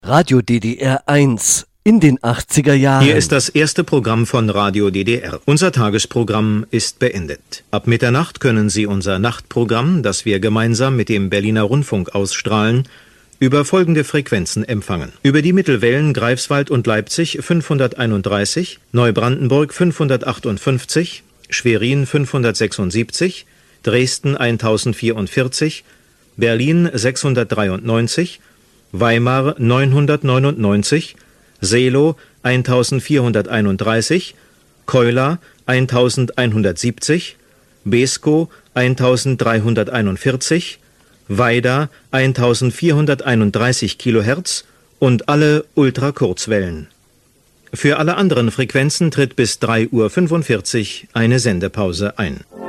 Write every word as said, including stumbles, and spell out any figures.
Radio D D R eins in den achtziger Jahren. Hier ist das erste Programm von Radio D D R. Unser Tagesprogramm ist beendet. Ab Mitternacht können Sie unser Nachtprogramm, das wir gemeinsam mit dem Berliner Rundfunk ausstrahlen, über folgende Frequenzen empfangen. Über die Mittelwellen Greifswald und Leipzig fünfhunderteinunddreißig, Neubrandenburg fünfhundertachtundfünfzig, Schwerin fünfhundertsechsundsiebzig, Dresden tausendvierundvierzig, Berlin sechshundertdreiundneunzig, Weimar neunhundertneunundneunzig, Seelow eintausendvierhunderteinunddreißig, Keula eintausendeinhundertsiebzig, Beeskow eintausenddreihunderteinundvierzig, Weida eintausendvierhunderteinunddreißig Kilohertz und alle Ultrakurzwellen. Für alle anderen Frequenzen tritt bis drei Uhr fünfundvierzig eine Sendepause ein.